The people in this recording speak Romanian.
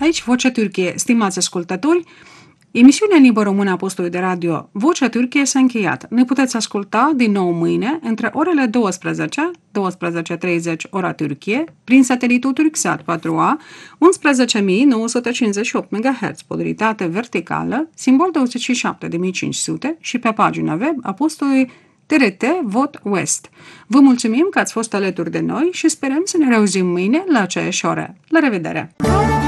Aici Vocea Turciei, stimați ascultători, emisiunea în limba română a postului de radio Vocea Turciei s-a încheiat. Ne puteți asculta din nou mâine între orele 12, 12.30 ora Turcie, prin satelitul Turksat 4A, 11.958 MHz, polaritate verticală, simbol 27.500 și pe pagina web a postului TRT Vot West. Vă mulțumim că ați fost alături de noi și sperăm să ne reauzim mâine la aceeași oră. La revedere!